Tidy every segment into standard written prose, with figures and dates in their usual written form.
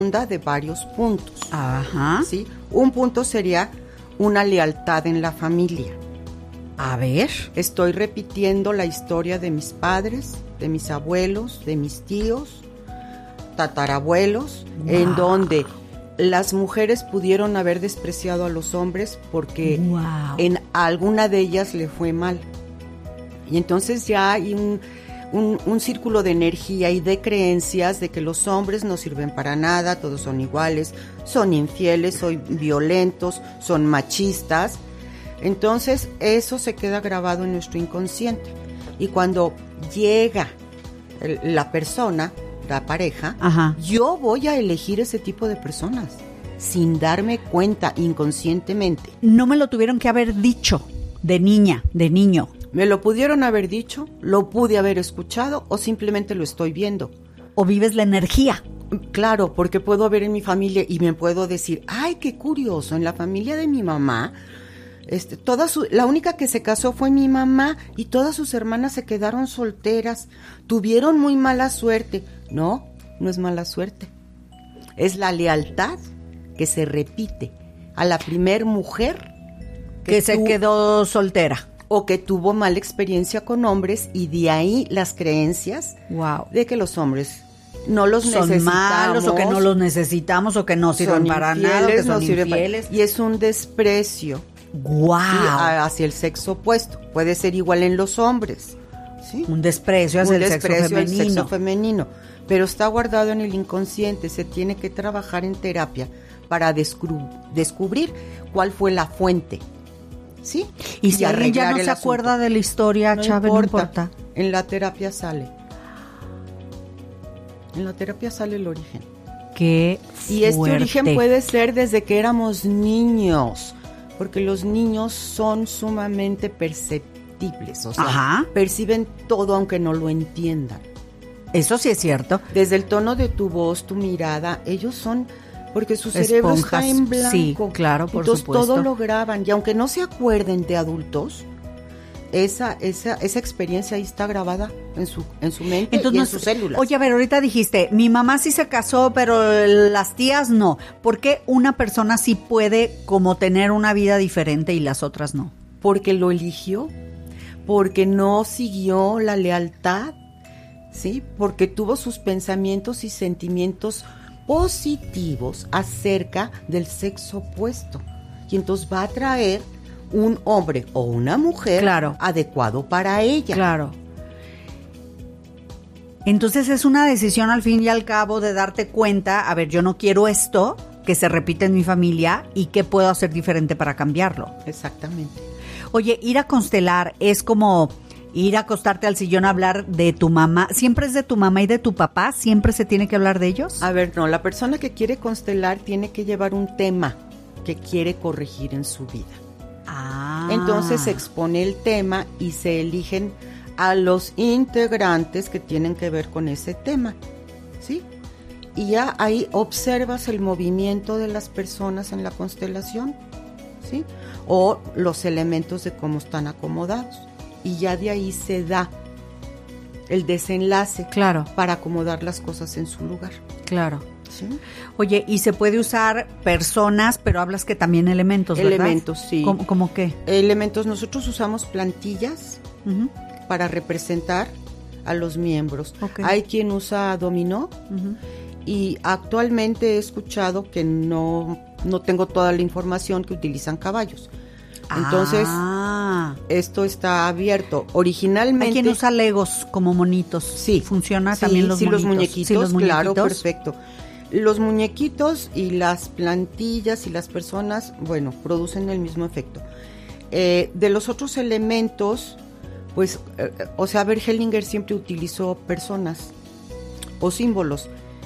de varios puntos. Ajá. ¿Sí? Un punto sería una lealtad en la familia. A ver. Estoy repitiendo la historia de mis padres, de mis abuelos, de mis tíos, tatarabuelos, en donde las mujeres pudieron haber despreciado a los hombres porque en alguna de ellas le fue mal. Y entonces ya hay un círculo de energía y de creencias de que los hombres no sirven para nada, todos son iguales, son infieles, son violentos, son machistas. Entonces eso se queda grabado en nuestro inconsciente. Y cuando llega la persona, la pareja, ajá, yo voy a elegir ese tipo de personas sin darme cuenta inconscientemente. No me lo tuvieron que haber dicho de niña, de niño. Me lo pudieron haber dicho, lo pude haber escuchado o simplemente lo estoy viendo. O vives la energía. Claro, porque puedo ver en mi familia y me puedo decir, ay, qué curioso, en la familia de mi mamá, la única que se casó fue mi mamá y todas sus hermanas se quedaron solteras, tuvieron muy mala suerte. No, no es mala suerte, es la lealtad que se repite a la primer mujer que se quedó soltera. O que tuvo mala experiencia con hombres y de ahí las creencias de que los hombres no los son necesitamos. Malos o que no los necesitamos o que no sirven para nada, que son infieles. Y es un desprecio hacia el sexo opuesto. Puede ser igual en los hombres. ¿Sí? Un desprecio hacia el sexo femenino. Pero está guardado en el inconsciente. Se tiene que trabajar en terapia para descubrir cuál fue la fuente. ¿Sí? Y si alguien ya no se acuerda de la historia, Chávez, no importa. En la terapia sale. En la terapia sale el origen. ¡Qué fuerte! Y este origen puede ser desde que éramos niños, porque los niños son sumamente perceptibles, o sea, ajá, perciben todo aunque no lo entiendan. Eso sí es cierto. Desde el tono de tu voz, tu mirada, ellos son... Porque su cerebro está en blanco. Sí, claro, por entonces, supuesto. Todo lo graban. Y aunque no se acuerden de adultos, esa experiencia ahí está grabada en su mente. Entonces, y en sus células. Oye, a ver, ahorita dijiste, mi mamá sí se casó, pero las tías no. ¿Por qué una persona sí puede como tener una vida diferente y las otras no? Porque lo eligió, porque no siguió la lealtad, ¿sí? Porque tuvo sus pensamientos y sentimientos positivos acerca del sexo opuesto. Y entonces va a traer un hombre o una mujer adecuado para ella. Claro. Entonces es una decisión al fin y al cabo de darte cuenta, a ver, yo no quiero esto que se repite en mi familia y qué puedo hacer diferente para cambiarlo. Exactamente. Oye, ir a constelar es como ir a acostarte al sillón a hablar de tu mamá. ¿Siempre es de tu mamá y de tu papá? ¿Siempre se tiene que hablar de ellos? A ver, no, la persona que quiere constelar tiene que llevar un tema que quiere corregir en su vida. Entonces se expone el tema y se eligen a los integrantes que tienen que ver con ese tema, ¿sí? Y ya ahí observas el movimiento de las personas en la constelación, ¿sí? O los elementos de cómo están acomodados. Y ya de ahí se da el desenlace para acomodar las cosas en su lugar. Claro. ¿Sí? Oye, y se puede usar personas, pero hablas que también elementos, ¿verdad? Elementos, sí. ¿Cómo qué? Elementos, nosotros usamos plantillas para representar a los miembros. Okay. Hay quien usa dominó y actualmente he escuchado que no tengo toda la información, que utilizan caballos. Entonces, esto está abierto. Originalmente... Hay quien usa legos como monitos. Sí. ¿Funciona también los monitos? Los muñequitos, sí, los muñequitos. Claro, perfecto. Los muñequitos y las plantillas y las personas, bueno, producen el mismo efecto. De los otros elementos, pues, Bert Hellinger siempre utilizó personas o símbolos.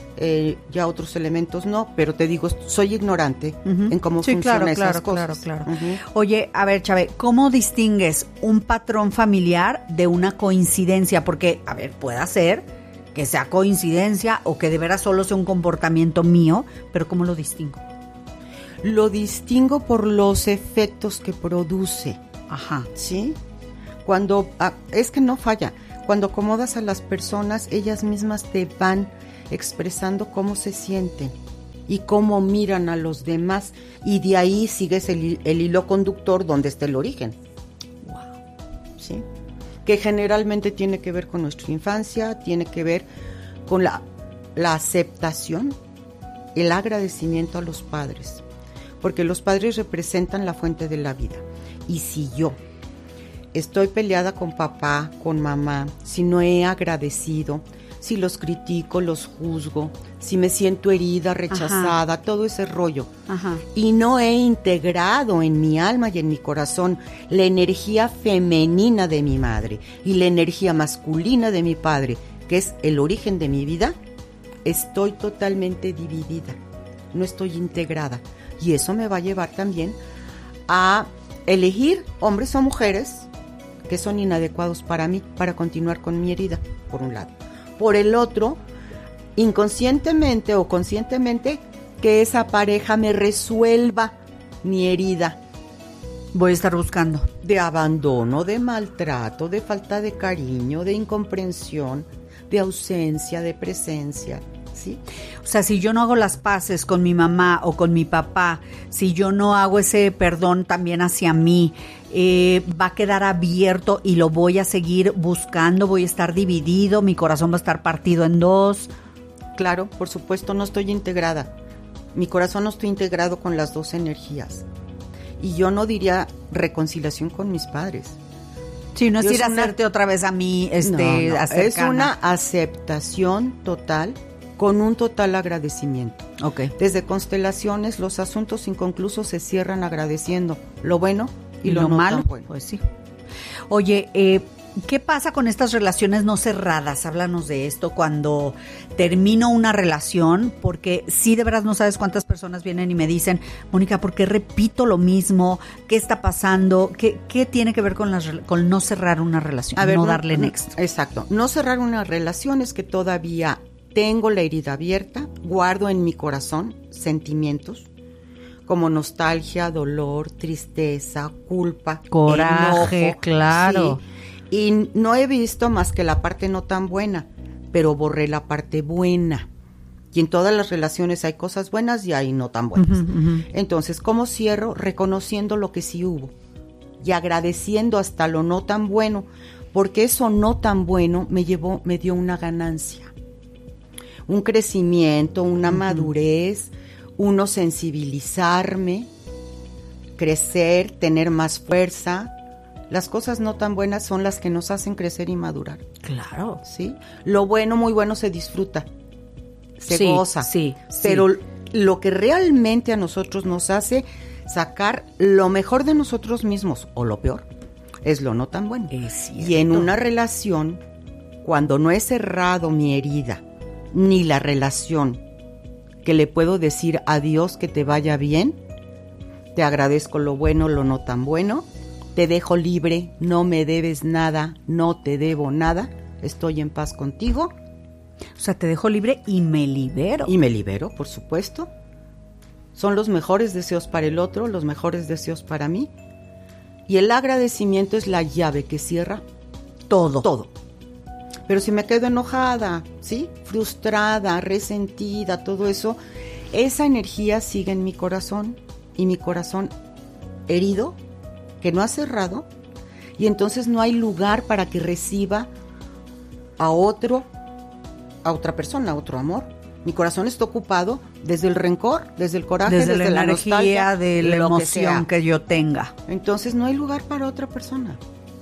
Ya otros elementos no, pero te digo, soy ignorante en cómo funcionan esas cosas. Claro. Oye, a ver, Chávez, ¿cómo distingues un patrón familiar de una coincidencia? Porque, a ver, puede ser que sea coincidencia o que de veras solo sea un comportamiento mío, pero ¿cómo lo distingo? Lo distingo por los efectos que produce. ¿Sí? Cuando, es que no falla, cuando acomodas a las personas, ellas mismas te van expresando cómo se sienten. y cómo miran a los demás, y de ahí sigues el hilo conductor donde está el origen. Wow. ¿Sí? Que generalmente tiene que ver con nuestra infancia, tiene que ver con la aceptación, el agradecimiento a los padres, porque los padres representan la fuente de la vida. Y si yo estoy peleada con papá, con mamá, si no he agradecido, si los critico, los juzgo, si me siento herida, rechazada, ajá, todo ese rollo, ajá, y no he integrado en mi alma y en mi corazón la energía femenina de mi madre y la energía masculina de mi padre, que es el origen de mi vida, estoy totalmente dividida, no estoy integrada. Y eso me va a llevar también a elegir hombres o mujeres que son inadecuados para mí, para continuar con mi herida, por un lado. Por el otro, inconscientemente o conscientemente, que esa pareja me resuelva mi herida. Voy a estar buscando. De abandono, de maltrato, de falta de cariño, de incomprensión, de ausencia, de presencia, ¿sí? O sea, si yo no hago las paces con mi mamá o con mi papá, si yo no hago ese perdón también hacia mí, va a quedar abierto y lo voy a seguir buscando, voy a estar dividido, mi corazón va a estar partido en dos. Claro, por supuesto, no estoy integrada. Mi corazón no está integrado con las dos energías. Y yo no diría reconciliación con mis padres. Sí, no es ir a hacerte otra vez a mí, no, es una aceptación total, con un total agradecimiento. Okay. Desde constelaciones, los asuntos inconclusos se cierran agradeciendo lo bueno y lo no malo. Tan bueno. Pues sí. Oye, ¿qué pasa con estas relaciones no cerradas? Háblanos de esto cuando termino una relación, porque sí, de verdad no sabes cuántas personas vienen y me dicen, Mónica, ¿por qué repito lo mismo? ¿Qué está pasando? ¿Qué tiene que ver con no cerrar una relación? A ver, no darle next. Exacto. No cerrar una relación es que todavía tengo la herida abierta, guardo en mi corazón sentimientos como nostalgia, dolor, tristeza, culpa, coraje, enojo, claro. Sí, y no he visto más que la parte no tan buena, pero borré la parte buena. Y en todas las relaciones hay cosas buenas y hay no tan buenas. Entonces, ¿cómo cierro? Reconociendo lo que sí hubo y agradeciendo hasta lo no tan bueno, porque eso no tan bueno me dio una ganancia, un crecimiento, una madurez, uno sensibilizarme, crecer, tener más fuerza. Las cosas no tan buenas son las que nos hacen crecer y madurar. Claro. ¿Sí? Lo bueno, muy bueno, se disfruta, se goza. Sí, pero lo que realmente a nosotros nos hace sacar lo mejor de nosotros mismos, o lo peor, es lo no tan bueno. Y en una relación, cuando no he cerrado mi herida, ni la relación, que le puedo decir adiós, que te vaya bien, te agradezco lo bueno, lo no tan bueno, te dejo libre, no me debes nada, no te debo nada, estoy en paz contigo. O sea, te dejo libre y me libero. Y me libero, por supuesto. Son los mejores deseos para el otro, los mejores deseos para mí. Y el agradecimiento es la llave que cierra todo. Pero si me quedo enojada, ¿sí? Frustrada, resentida, todo eso, esa energía sigue en mi corazón, y mi corazón herido, que no ha cerrado, y entonces no hay lugar para que reciba a otra persona, a otro amor. Mi corazón está ocupado desde el rencor, desde el coraje, desde la energía, nostalgia, de la emoción que yo tenga. Entonces no hay lugar para otra persona.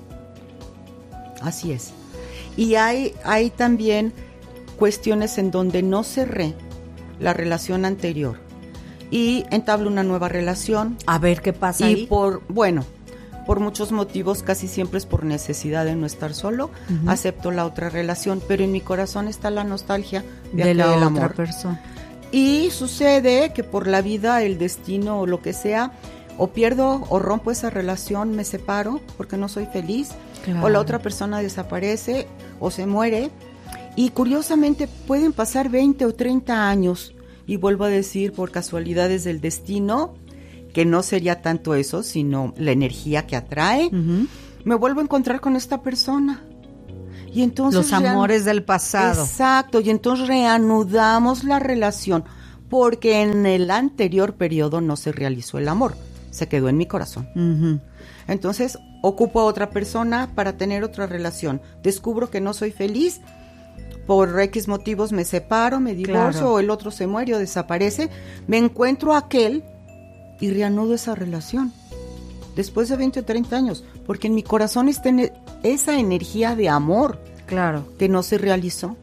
Así es. Y hay también cuestiones en donde no cerré la relación anterior y entablo una nueva relación. A ver qué pasa ahí. Y por muchos motivos, casi siempre es por necesidad de no estar solo, acepto la otra relación, pero en mi corazón está la nostalgia de la otra amor. Persona. Y sucede que por la vida, el destino o lo que sea, o pierdo o rompo esa relación, me separo porque no soy feliz, claro. O la otra persona desaparece o se muere, y curiosamente pueden pasar 20 o 30 años y vuelvo a decir, por casualidades del destino, que no sería tanto eso, sino la energía que atrae, me vuelvo a encontrar con esta persona. Y entonces los amores del pasado. Exacto, y entonces reanudamos la relación. porque en el anterior periodo no se realizó el amor, se quedó en mi corazón. Ujú. Entonces, ocupo a otra persona para tener otra relación. Descubro que no soy feliz, por X motivos me separo, me divorcio, Claro. o el otro se muere o desaparece. Me encuentro a aquel y reanudo esa relación. Después de 20 o 30 años, porque en mi corazón está esa energía de amor Claro. que no se realizó.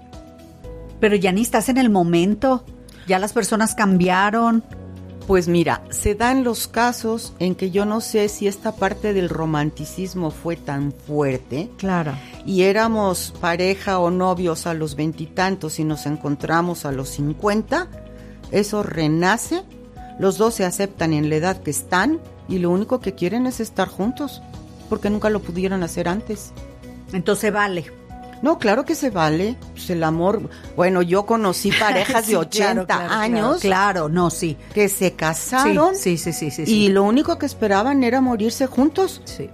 Pero ya ni estás en el momento, ya las personas cambiaron. Pues mira, se dan los casos en que yo no sé si esta parte del romanticismo fue tan fuerte Claro. y éramos pareja o novios a los 20 y tantos y nos encontramos a los 50, eso renace, los dos se aceptan en la edad que están y lo único que quieren es estar juntos, porque nunca lo pudieron hacer antes. Entonces vale. No, claro que se vale, pues el amor, bueno, yo conocí parejas de Sí, 80 claro, años Claro, no, sí. que se casaron Sí. y lo único que esperaban era morirse juntos. Sí.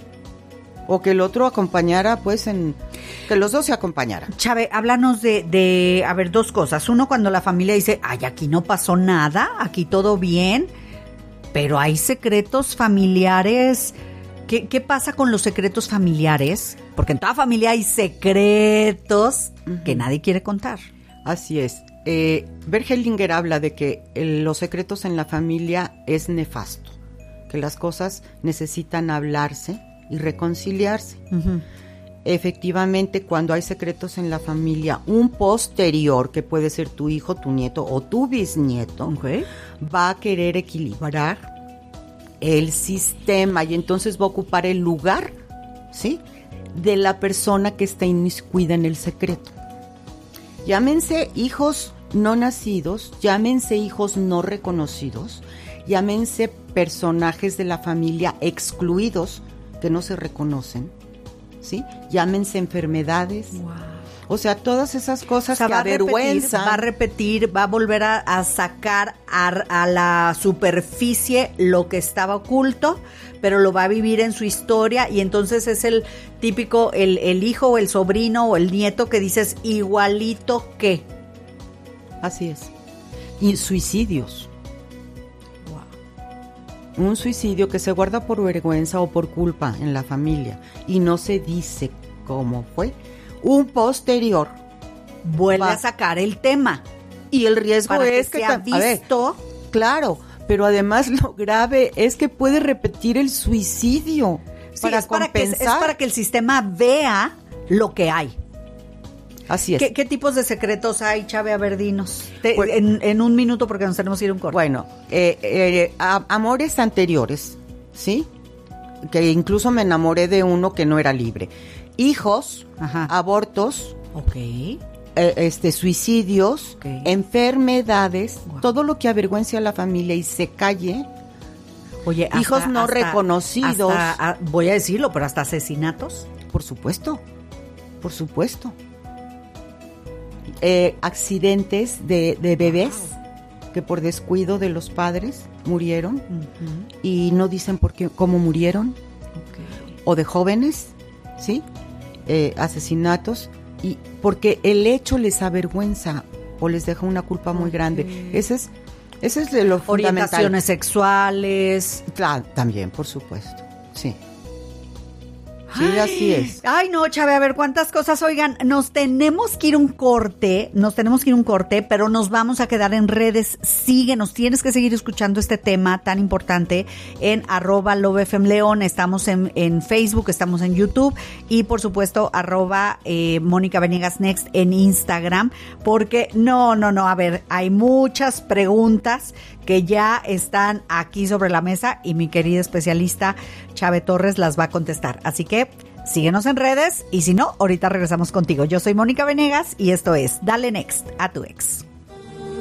O que el otro acompañara, pues, que los dos se acompañaran. Chave, háblanos de, a ver, dos cosas. Uno, cuando la familia dice, ay, aquí no pasó nada, aquí todo bien, pero hay secretos familiares. ¿Qué pasa con los secretos familiares? Porque en toda familia hay secretos que nadie quiere contar. Así es. Bert Hellinger habla de que los secretos en la familia es nefasto, que las cosas necesitan hablarse y reconciliarse. Ujú. Efectivamente, cuando hay secretos en la familia, un posterior, que puede ser tu hijo, tu nieto o tu bisnieto, Ok. va a querer equilibrar el sistema y entonces va a ocupar el lugar, ¿sí?, de la persona que está inmiscuida en el secreto. Llámense hijos no nacidos, llámense hijos no reconocidos, llámense personajes de la familia excluidos que no se reconocen, ¿sí? Llámense enfermedades. Wow. O sea, todas esas cosas que va a avergüenzan. repetir, va a volver a sacar a la superficie lo que estaba oculto, pero lo va a vivir en su historia y entonces es el típico, el hijo o el sobrino o el nieto que dices igualito que. Así es. Y suicidios. Un suicidio que se guarda por vergüenza o por culpa en la familia y no se dice cómo fue. Un posterior Vuelve va a sacar el tema. y el riesgo Para es que que sea a ver, visto. claro, pero además lo grave es que puede repetir el suicidio Sí, para es compensar. para que el sistema vea lo que hay. Así es. ¿Qué tipos de secretos hay, Chave? A ver, dinos. Pues- En un minuto porque nos tenemos que ir a un corte. Bueno, amores anteriores, ¿sí? Que incluso me enamoré de uno que no era libre. Hijos, Ajá. abortos, Ok. suicidios, Ok. enfermedades, Wow. todo lo que avergüence a la familia y se calle. Oye, Hijos no reconocidos. Voy a decirlo, pero hasta asesinatos. Por supuesto, por supuesto. Accidentes de bebés que por descuido de los padres murieron y no dicen por qué, cómo murieron, Ok. o de jóvenes, ¿sí? Asesinatos, y porque el hecho les avergüenza o les deja una culpa muy grande. Ese es de lo fundamental. Orientaciones sexuales. Claro, también, por supuesto, sí. Sí, así es. Ay, no, Chave, a ver cuántas cosas. Oigan, nos tenemos que ir un corte, pero nos vamos a quedar en redes. Síguenos, tienes que seguir escuchando este tema tan importante en @LoveFMLeón. Estamos en Facebook, estamos en YouTube y por supuesto @Mónica Venegas Next en Instagram, porque no, a ver, hay muchas preguntas que ya están aquí sobre la mesa y mi querida especialista Chave Torres las va a contestar. Así que síguenos en redes y si no, ahorita regresamos contigo. Yo soy Mónica Venegas y esto es Dale Next a tu ex.